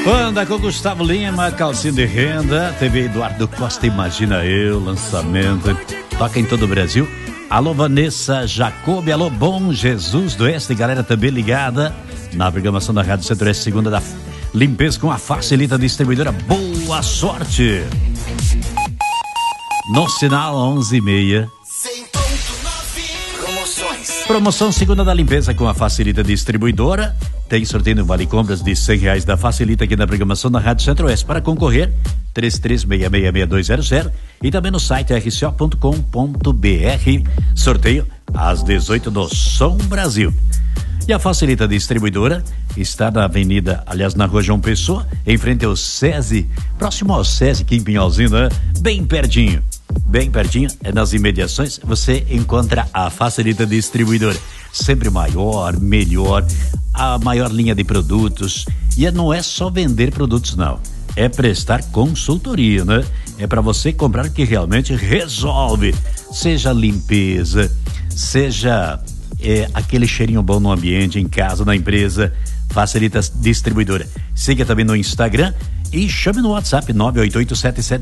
Banda com Gustavo Lima, Calcinha de Renda, TV Eduardo Costa, Imagina Eu, lançamento, toca em todo o Brasil. Alô Vanessa Jacob, alô Bom Jesus do Oeste, galera também ligada na programação da Rádio Centro-Oeste, segunda da limpeza com a Facilita Distribuidora. Boa sorte! No sinal 11h30. Promoção segunda da limpeza com a Facilita Distribuidora. Tem sorteio no Vale Compras de R$100 da Facilita aqui na programação da Rádio Centro-Oeste. Para concorrer, 33666200 e também no site rco.com.br. Sorteio às 18 do Som Brasil. E a Facilita Distribuidora está na avenida, aliás, na rua João Pessoa, em frente ao SESI, próximo ao SESI, aqui em Pinhalzinho, né? Bem pertinho, nas imediações, você encontra a Facilita Distribuidora. Sempre maior, melhor, a maior linha de produtos. E não é só vender produtos, não. É prestar consultoria, né? É para você comprar o que realmente resolve. Seja limpeza, seja aquele cheirinho bom no ambiente, em casa, na empresa. Facilita Distribuidora. Siga também no Instagram e chame no WhatsApp 98877